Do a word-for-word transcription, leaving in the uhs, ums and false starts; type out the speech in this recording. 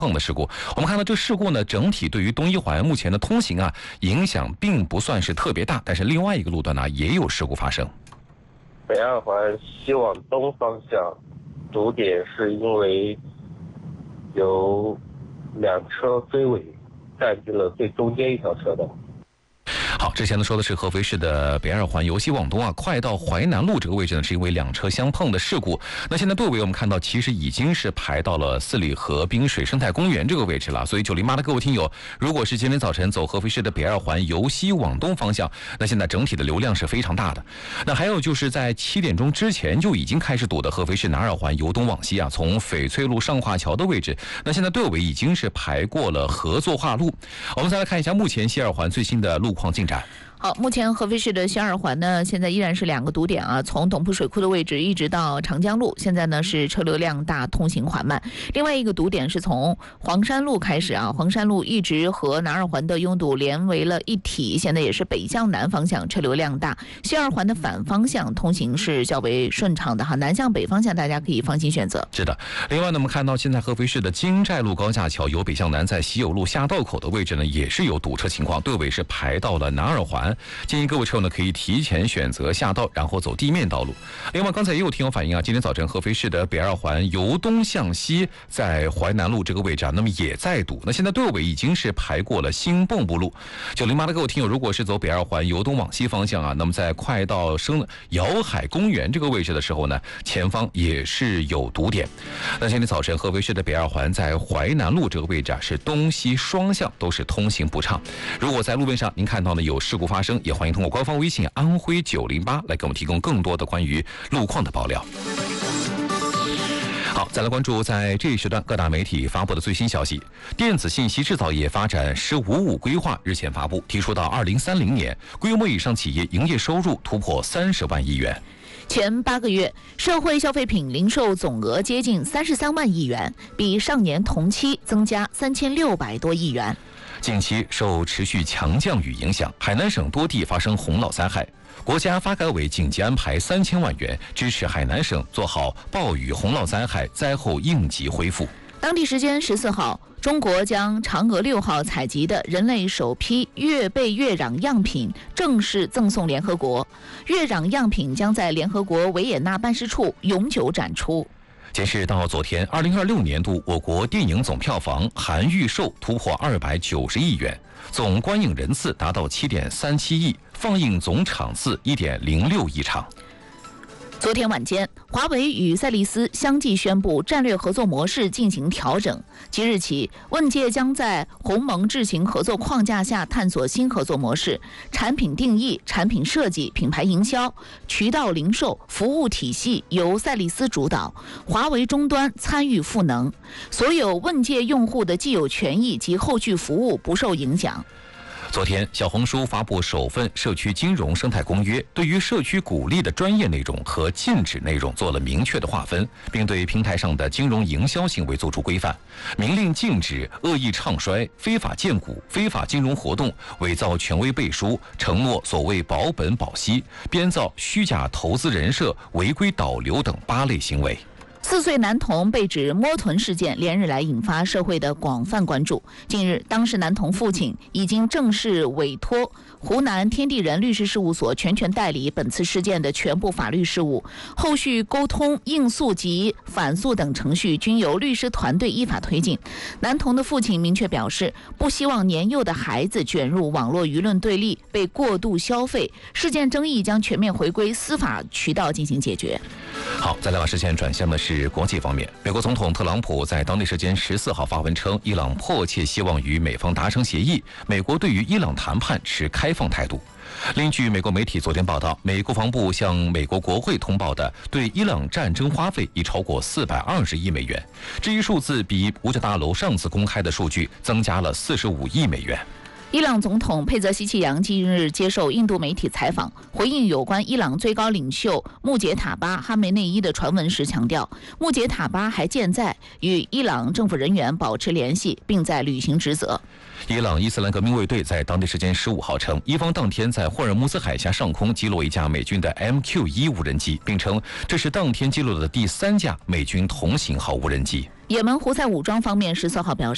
碰的事故。我们看到这事故呢，整体对于东一环目前的通行啊影响并不算是特别大，但是另外一个路段呢也有事故发生。 北二环西往东方向堵点是因为有两车追尾占据了最中间一条车道。 好，之前呢说的是合肥市的北二环由西往东啊，快到淮南路这个位置呢，是因为两车相碰的事故。那现在队尾我们看到，其实已经是排到了四里河滨水生态公园这个位置了。所以九零八的各位听友，如果是今天早晨走合肥市的北二环由西往东方向，那现在整体的流量是非常大的。那还有就是在七点钟之前就已经开始堵的合肥市南二环由东往西啊，从翡翠路上化桥的位置，那现在队尾已经是排过了合作化路。我们再来看一下目前西二环最新的路况进展。 好，目前合肥市的西二环呢，现在依然是两个堵点啊，从董铺水库的位置一直到长江路，现在呢是车流量大，通行缓慢。另外一个堵点是从黄山路开始啊，黄山路一直和南二环的拥堵连为了一体，现在也是北向南方向车流量大。西二环的反方向通行是较为顺畅的哈，南向北方向大家可以放心选择。 是的，另外呢，我们看到现在合肥市的京寨路高架桥由北向南在西友路下道口的位置呢，也是有堵车情况，队尾是排到了南二环。建议各位车友呢可以提前选择下道，然后走地面道路。另外，刚才也有听友反映啊，今天早晨合肥市的北二环由东向西在淮南路这个位置啊，那么也在堵。那现在队尾已经是排过了新蚌埠路。九零八的各位听友，如果是走北二环由东往西方向啊，那么在快到生瑶海公园这个位置的时候呢，前方也是有堵点。那今天早晨合肥市的北二环在淮南路这个位置啊，是东西双向都是通行不畅。如果在路面上您看到呢有事故发生，也欢迎通过官方微信安徽九零八来给我们提供更多的关于路况的爆料。好，再来关注在这一时段各大媒体发布的最新消息。电子信息制造业发展“十五五”规划日前发布，提出到二零三零年，规模以上企业营业收入突破三十万亿元。 前八个月，社会消费品零售总额接近三十三万亿元，比上年同期增加三千六百多亿元。 近期受持续强降雨影响，海南省多地发生洪涝灾害。国家发改委紧急安排三千万元，支持海南省做好暴雨洪涝灾害灾后应急恢复。 当地时间十四号，中国将嫦娥六号采集的人类首批月背月壤样品正式赠送联合国，月壤样品将在联合国维也纳办事处永久展出。 截至到昨天，二零二六年度我国电影总票房含预售突破二百九十亿元，总观影人次达到七点三七亿，放映总场次一点零六亿场。 昨天晚间，华为与赛力斯相继宣布战略合作模式进行调整。即日起，问界将在鸿蒙智行合作框架下探索新合作模式，产品定义、产品设计、品牌营销、渠道零售、服务体系由赛力斯主导，华为终端参与赋能，所有问界用户的既有权益及后续服务不受影响。 昨天，小红书发布首份社区金融生态公约，对于社区鼓励的专业内容和禁止内容做了明确的划分，并对平台上的金融营销行为作出规范，明令禁止恶意唱衰、非法荐股、非法金融活动、伪造权威背书、承诺所谓保本保息、编造虚假投资人设、违规导流等八类行为。 四岁男童被指摸臀事件连日来引发社会的广泛关注。近日，当事男童父亲已经正式委托湖南天地人律师事务所全权代理本次事件的全部法律事务，后续沟通、应诉及反诉等程序均由律师团队依法推进。男童的父亲明确表示，不希望年幼的孩子卷入网络舆论对立，被过度消费。事件争议将全面回归司法渠道进行解决。 好，再来把视线转向的是国际方面。美国总统特朗普在当地时间十四号发文称，伊朗迫切希望与美方达成协议，美国对于伊朗谈判持开放态度。另据美国媒体昨天报道，美国防部向美国国会通报的对伊朗战争花费已超过四百二十亿美元，这一数字比五角大楼上次公开的数据增加了四十五亿美元。 伊朗总统佩泽希奇扬近日接受印度媒体采访，回应有关伊朗最高领袖穆杰塔巴·哈梅内伊的传闻时强调，穆杰塔巴还健在，与伊朗政府人员保持联系，并在履行职责。 伊朗伊斯兰革命卫队在当地时间十五号称，伊方当天在霍尔木兹海峡上空击落一架美军的 M Q 一 无人机，并称这是当天击落的第三架美军同型号无人机。 也门胡塞武装方面十四号表示，